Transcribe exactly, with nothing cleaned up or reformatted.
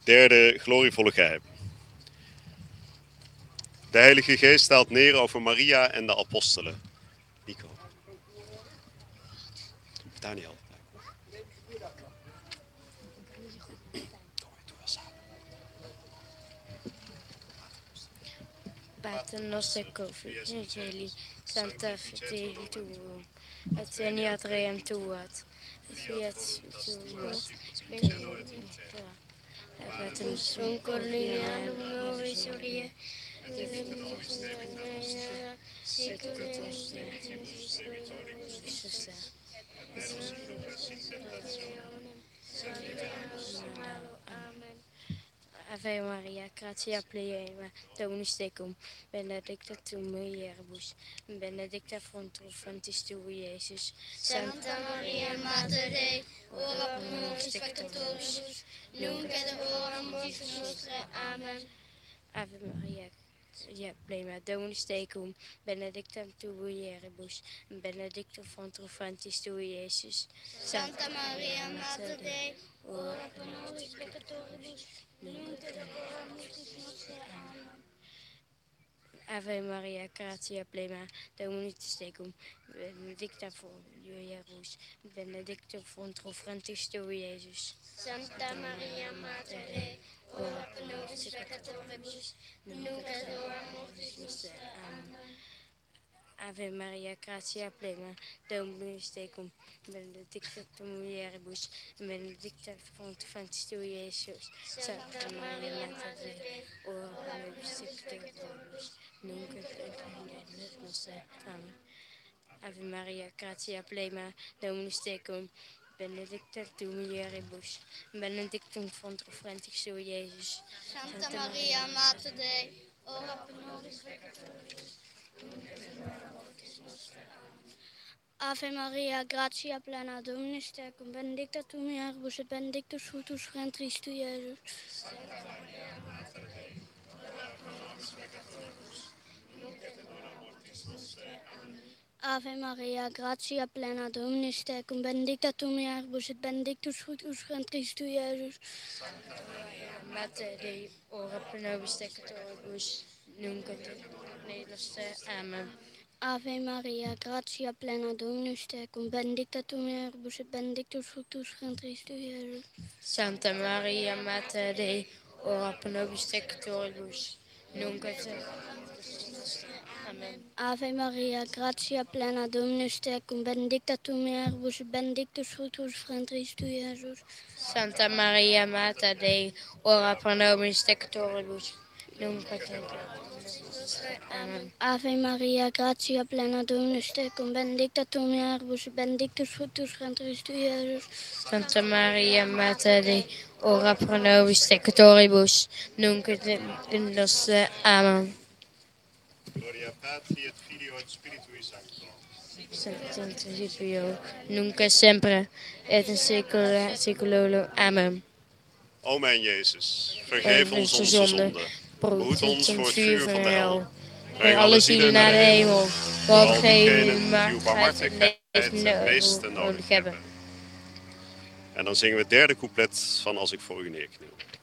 Derde glorievolle geheim. De Heilige Geest daalt neer over Maria en de apostelen. Nico. Daniel. Pater noster covigeli, Santa Fideli tuum, et veniat ream tuat, et fiat tuat, et in sum cordianum nobis orie, Amen. Ave Maria, gratia plena, Dominus tecum, benedicta tu mulieribus, benedicta fructus tui, Iesus. Santa Maria, Mater Dei, ora pro nobis peccatoribus, nunc et in hora mortis nostrae. Amen. Ave Maria, gratia plena, Dominus tecum, benedicta tu mulieribus, benedicta fructus tui, Iesus. Santa Maria, Mater Dei, ora pro nobis peccatoribus, nunc et in hora mortis nostrae. Amen. Ave Maria, gratia plena, Dominus tecum, benedicta mulieribus, benedicta fructus tui, Iesus. Santa Maria, Mater Dei, ora pro nobis peccatoribus, nunc et in hora mortis nostrae. Amen. Ave Maria, gratia plena, Dominus tecum, benedicta tu mulieribus, benedicta fructus tui, Iesus. Santa Maria, Mater Dei, ora pro nobis peccatoribus, nunc et in hora mortis nostrae. Amen. Ave Maria, gratia plena, Dominus tecum, benedicta tu mulieribus, benedictum fructus tui, Iesus. Santa Maria, Mater Dei, ora pro nobis peccatoribus, nunc et in hora mortis nostrae. Amen. Ave Maria, gratia plena, Dominus tecum, benedicta tu mulieribus, et benedictus fructus ventris tui, Iesus. Santa Maria, Mater Dei, ora pro nobis peccatoribus, nunc et in hora mortis nostrae. Amen. Ave Maria, gratia plena, Dominus tecum, benedicta tu mulieribus, et benedictus fructus ventris tui, Iesus. Santa Maria, Mater Dei, ora pro nobis peccatoribus, nunc et in hora mortis nostrae. Amen. Ave Maria, gratia plena, Dominus tecum, benedicta tu mulieribus, et benedictus fructus ventris tui, Iesus. Santa Maria, Mater Dei, ora pro nobis peccatoribus, nunc et in hora mortis nostrae. Amen. Ave Maria, gratia plena, Dominus tecum, benedicta tu mulieribus, et benedictus fructus ventris tui, Iesus. Santa Maria, Mater Dei, ora pro nobis peccatoribus, nunc et in hora mortis nostrae. Amen. Ave Maria, gratia plena, Dominus tecum, benedicta tu mulieribus, et benedictus fructus ventris tui, Iesus. Santa Maria, Mater Dei, ora pro nobis peccatoribus, nunc et in hora nostrae. Amen. Gloria Patri et Filio et Spiritui Sancto. Sanctificio, nunc et semper, et in saecula saeculorum. Amen. O mijn Jezus, vergeef ons onze zonde, zonden. behoed ons voor het vuur van de hel. Breng alle zielen naar de hemel, Vooral behalve diegenen degenen die maar uw barmhartigheid het meeste nodig hebben. En dan zingen we het derde couplet van Als ik voor u neerkniel.